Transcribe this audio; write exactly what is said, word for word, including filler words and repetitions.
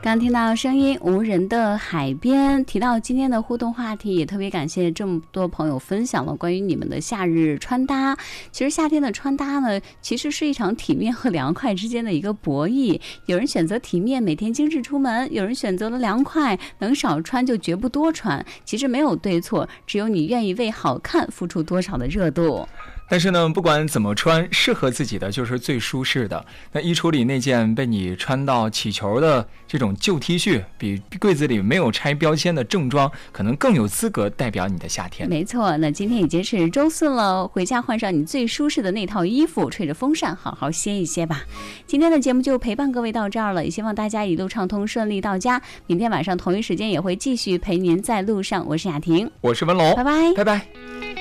刚听到声音无人的海边，提到今天的互动话题，也特别感谢这么多朋友分享了关于你们的夏日穿搭。其实夏天的穿搭呢，其实是一场体面和凉快之间的一个博弈。有人选择体面，每天精致出门；有人选择了凉快，能少穿就绝不多穿。其实没有对错，只有你愿意为好看付出多少的热度。 但是呢，不管怎么穿，适合自己的就是最舒适的。那衣橱里那件被你穿到起球的这种旧 T 恤，比柜子里没有拆标签的正装，可能更有资格代表你的夏天。 没错，那今天已经是周四了，回家换上你最舒适的那套衣服，吹着风扇，好好歇一歇吧。今天的节目就陪伴各位到这儿了，也希望大家一路畅通，顺利到家。明天晚上同一时间也会继续陪您在路上。我是雅婷， 我是文龙， 拜拜， 拜拜。